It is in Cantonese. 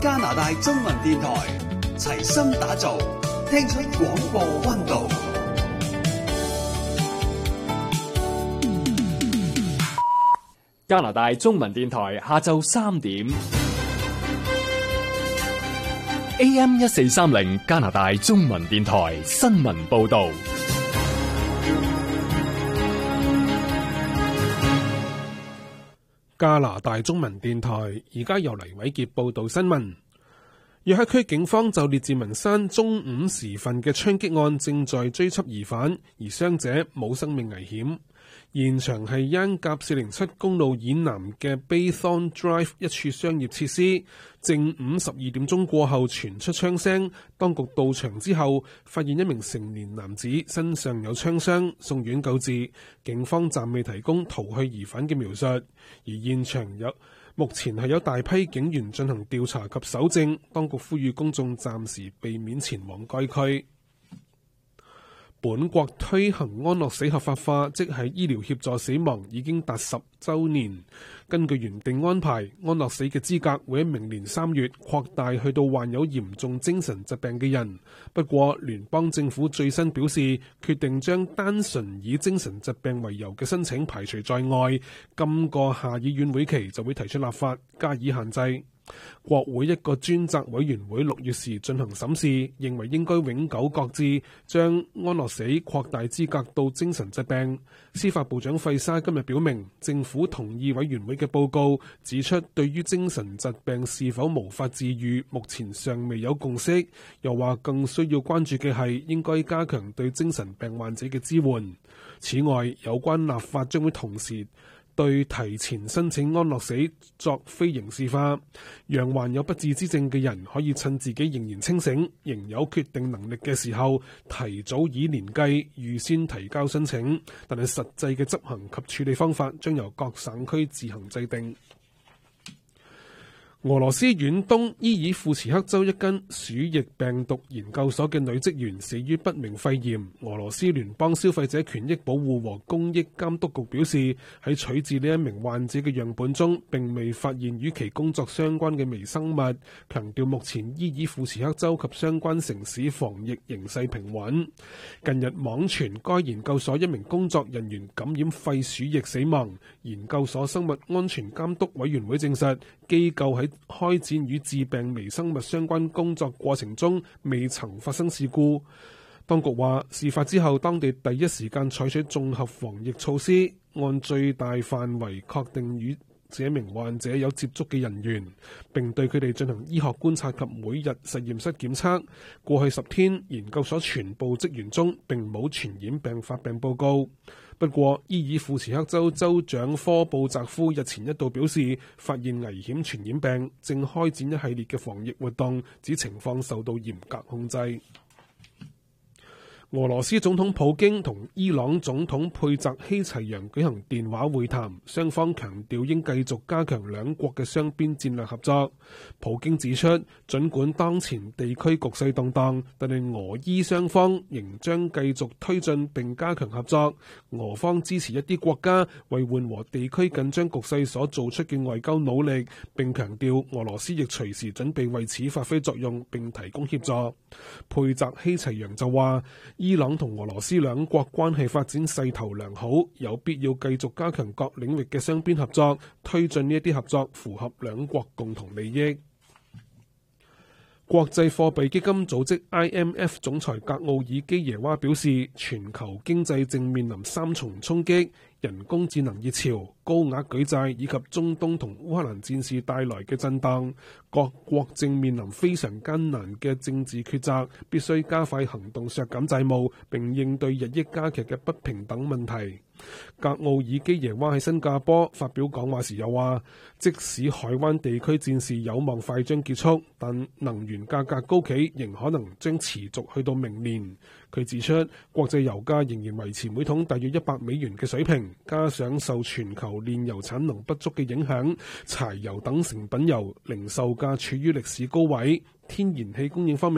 加拿大中文電台齊心打造，聽出廣播溫度。 加拿大中文電台下晝3點 AM 1430加拿大中文電台新聞報道。 加拿大中文電台而家由黎偉傑報道新聞。約克區警方就列治文山中午時分嘅槍擊案正在追緝疑犯，而傷者冇生命危險。現場係恩甲407公路以南嘅 Baythorn Drive 一處商業設施。正午12點鐘過後傳出槍聲，當局到場之後發現一名成年男子身上有槍傷，送院救治。警方暫未提供逃去疑犯嘅描述，而現場目前係有大批警員進行調查及搜證。當局呼籲公眾暫時避免前往該區。本國推行安樂死合法化，即係醫療協助死亡，已經達10週年。根據原定安排，安樂死嘅資格會喺明年3月擴大去到患有嚴重精神疾病嘅人。不過，聯邦政府最新表示，決定將單純以精神疾病為由嘅申請排除在外。今個下議院會期就會提出立法加以限制。國會一個專責委員會6月時進行審視，認為應該永久擱置將安樂死擴大資格到精神疾病。司法部長費沙今日表明，政府同意委員會嘅報告，指出對於精神疾病是否無法治癒，目前尚未有共識。又話更需要關注嘅係應該加強對精神病患者嘅支援。此外，有關立法將會同時對提前申請安樂死作非刑事化，讓患有不治之症嘅人可以趁自己仍然清醒、仍有決定能力嘅時候，提早以年計預先提交申請。但係實際嘅執行及處理方法將由各省區自行制定。俄羅斯遠東伊爾庫茨克州一間鼠疫病毒研究所嘅女職員死於不明肺炎。俄羅斯聯邦消費者權益保護和公益監督局表示，喺取自呢一名患者嘅樣本中並未發現與其工作相關嘅微生物，強調目前伊爾庫茨克州及相關城市防疫形勢平穩。近日網傳該研究所一名工作人員感染肺鼠疫死亡，研究所生物安全監督委員會證實，機構喺開展與致病微生物相關工作過程中未曾發生事故。當局話，事發之後當地第一時間採取綜合防疫措施，按最大範圍確定與這名患者有接觸嘅人員，並對佢哋進行醫學觀察及每日實驗室檢測。過去10天，研究所全部職員中並冇傳染病發病報告。不過，伊爾庫茨克州州長科布澤夫日前一度表示，發現危險傳染病，正開展一系列嘅防疫活動，指情況受到嚴格控制。俄羅斯總統普京同伊朗總統佩澤希齊揚舉行電話會談，雙方強調應繼續加強兩國嘅雙邊戰略合作。普京指出，儘管當前地區局勢動盪，但係俄伊雙方仍將繼續推進並加強合作。俄方支持一啲國家為緩和地區緊張局勢所做出嘅外交努力，並強調俄羅斯亦隨時準備為此發揮作用並提供協助。佩澤希齊揚就話，伊朗同俄羅斯兩國關係發展勢頭良好，有必要繼續加強各領域嘅雙邊合作，推進呢一啲合作符合兩國共同利益。國際貨幣基金組織 IMF 總裁格奧爾基耶娃表示，全球經濟正面臨3重衝擊：人工智能熱潮、高額舉債以及中東同烏克蘭戰事帶來嘅震盪。各國正面臨非常艱難嘅政治抉擇，必須加快行動削減債務，並應對日益加劇嘅不平等問題。格奧爾基耶娃喺新加坡發表講話時又話，即使海灣地區戰事有望快將結束，但能源價格高企仍可能將持續去到明年。佢指出，國際油價仍然維持每桶大約$100嘅水平，加上受全球煉油產能不足嘅影響，柴油等成品油零售價處於歷史高位。天然氣供應方面，